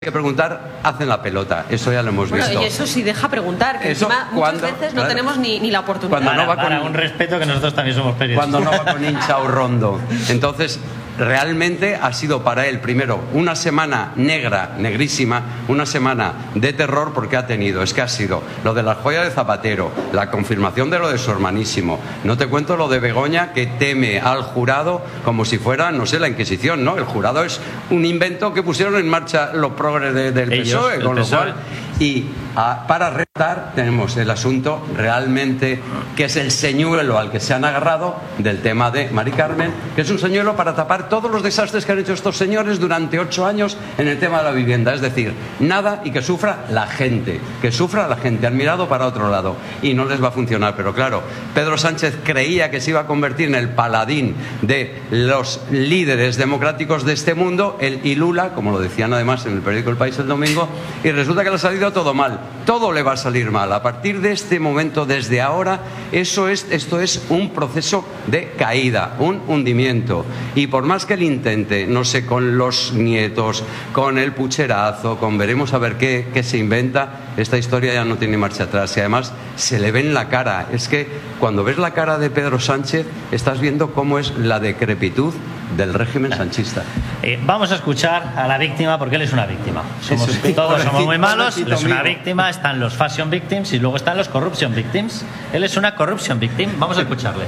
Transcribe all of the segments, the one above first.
que preguntar, hacen la pelota. Eso ya lo hemos visto. Y eso sí deja preguntar, que eso, encima muchas veces no tenemos ni la oportunidad. Cuando no va con un respeto, que nosotros también somos periodistas. Cuando no va con hincha o rondo. Entonces, realmente ha sido para él, primero, una semana negra, negrísima, una semana de terror, porque ha sido lo de la joya de Zapatero, la confirmación de lo de su hermanísimo. No te cuento lo de Begoña, que teme al jurado como si fuera, no sé, la Inquisición, ¿no? El jurado es un invento que pusieron en marcha los progres del PSOE, con lo cual... Y para retar tenemos el asunto realmente que es el señuelo al que se han agarrado del tema de Mari Carmen, que es un señuelo para tapar todos los desastres que han hecho estos señores durante 8 años en el tema de la vivienda. Es decir, nada, y que sufra la gente, han mirado para otro lado y no les va a funcionar. Pero claro, Pedro Sánchez creía que se iba a convertir en el paladín de los líderes democráticos de este mundo, el Ilula, como lo decían además en el periódico El País el domingo, y resulta que le ha salido todo mal, todo le va a salir mal. A partir de este momento, desde ahora, esto es un proceso de caída, un hundimiento. Y por más que él intente, no sé, con los nietos, con el pucherazo, veremos a ver qué se inventa, esta historia ya no tiene marcha atrás. Y además se le ve en la cara. Es que cuando ves la cara de Pedro Sánchez, estás viendo cómo es la decrepitud del régimen sanchista. Vamos a escuchar a la víctima, porque él es una víctima. Todos somos muy malos, él es una víctima, están los fashion victims y luego están los corruption victims. Él es una corruption victim. Vamos a escucharle.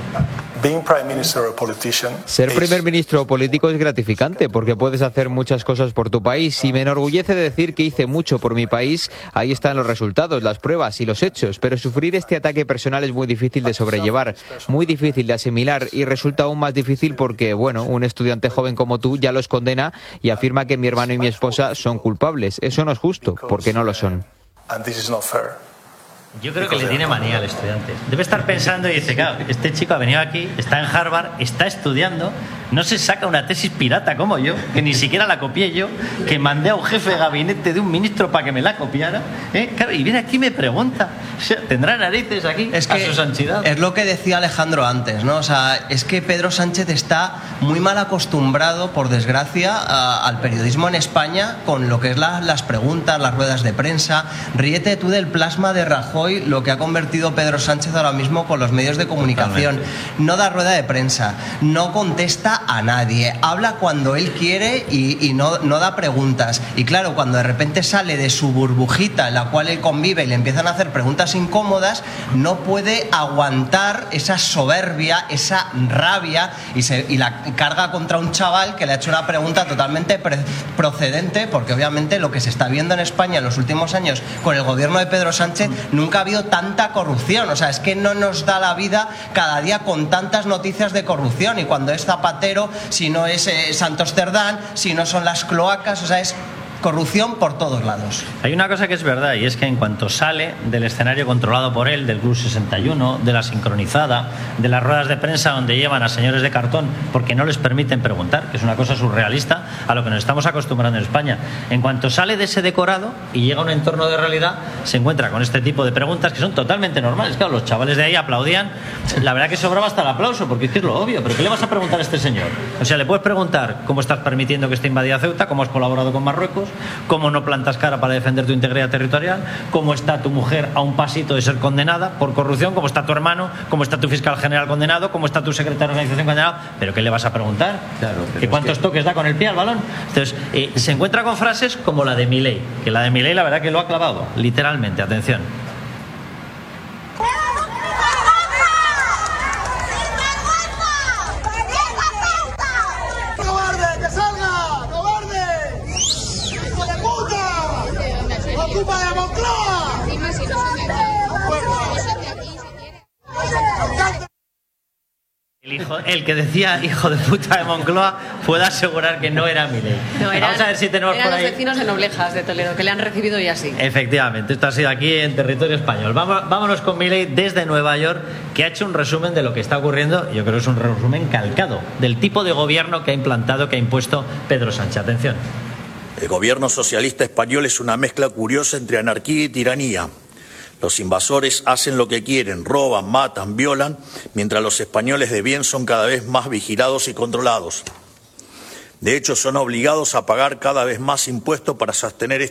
Ser primer ministro o político es gratificante porque puedes hacer muchas cosas por tu país y me enorgullece decir que hice mucho por mi país. Ahí están los resultados, las pruebas y los hechos, pero sufrir este ataque personal es muy difícil de sobrellevar, muy difícil de asimilar y resulta aún más difícil porque, bueno, un estudiante joven como tú ya los condena y afirma que mi hermano y mi esposa son culpables. Eso no es justo, porque no lo son. Yo creo que le tiene manía al estudiante. Debe estar pensando y dice, claro, este chico ha venido aquí, está en Harvard, está estudiando, no se saca una tesis pirata como yo, que ni siquiera la copié yo, que mandé a un jefe de gabinete de un ministro para que me la copiara, claro, y viene aquí y me pregunta, o sea, ¿tendrá narices aquí a su santidad? Es lo que decía Alejandro antes, ¿no? O sea, es que Pedro Sánchez está muy mal acostumbrado, por desgracia, al periodismo en España, con lo que es las preguntas, las ruedas de prensa. Ríete tú del plasma de Rajoy, lo que ha convertido Pedro Sánchez ahora mismo con los medios de comunicación. No da rueda de prensa, no contesta a nadie, habla cuando él quiere y no da preguntas. Y claro, cuando de repente sale de su burbujita en la cual él convive y le empiezan a hacer preguntas incómodas, no puede aguantar esa soberbia, esa rabia y la carga contra un chaval que le ha hecho una pregunta totalmente procedente, porque obviamente lo que se está viendo en España en los últimos años con el gobierno de Pedro Sánchez, nunca ha habido tanta corrupción. O sea, es que no nos da la vida cada día con tantas noticias de corrupción, y cuando es Zapatero, si no es Santos Cerdán, si no son las cloacas, o sea, es corrupción por todos lados. Hay una cosa que es verdad, y es que en cuanto sale del escenario controlado por él, del Club 61, de la sincronizada, de las ruedas de prensa donde llevan a señores de cartón porque no les permiten preguntar, que es una cosa surrealista a lo que nos estamos acostumbrando en España, en cuanto sale de ese decorado y llega a un entorno de realidad, se encuentra con este tipo de preguntas que son totalmente normales. Claro, los chavales de ahí aplaudían, la verdad que sobraba hasta el aplauso, porque es que es lo obvio. ¿Pero qué le vas a preguntar a este señor? O sea, le puedes preguntar cómo estás permitiendo que esté invadida Ceuta, cómo has colaborado con Marruecos, cómo no plantas cara para defender tu integridad territorial, cómo está tu mujer a un pasito de ser condenada por corrupción, cómo está tu hermano, cómo está tu fiscal general condenado, cómo está tu secretario de organización condenado. ¿Pero qué le vas a preguntar? Claro, ¿que cuántos toques da con el pie al balón? Entonces, se encuentra con frases como la de Milei, que la de Milei la verdad que lo ha clavado, literalmente, atención. El que decía hijo de puta de Moncloa puede asegurar que no era Milei. No, vamos a ver si tenemos por ahí los vecinos de Noblejas de Toledo, que le han recibido ya así. Efectivamente, esto ha sido aquí en territorio español. Vámonos con Milei desde Nueva York, que ha hecho un resumen de lo que está ocurriendo. Yo creo que es un resumen calcado del tipo de gobierno que ha implantado, que ha impuesto Pedro Sánchez. Atención. El gobierno socialista español es una mezcla curiosa entre anarquía y tiranía. Los invasores hacen lo que quieren, roban, matan, violan, mientras los españoles de bien son cada vez más vigilados y controlados. De hecho, son obligados a pagar cada vez más impuestos para sostener